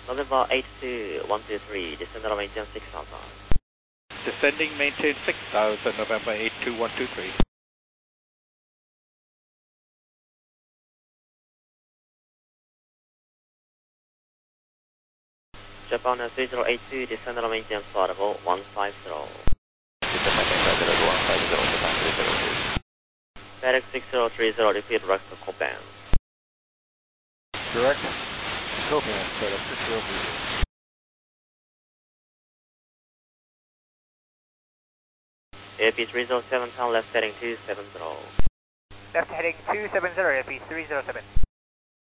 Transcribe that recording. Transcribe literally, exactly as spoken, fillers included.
November eight two one two three, descend and maintain six thousand. Descending, maintain six thousand, November eight two one two three. Japan three zero eight two, descend and maintain flight level one five zero. FedEx six zero three zero, repeat direct to Copan. Direct, Copan, FedEx six zero three zero. A P three zero seven, turn left heading two seven zero. Left heading two seven zero, A P three zero seven.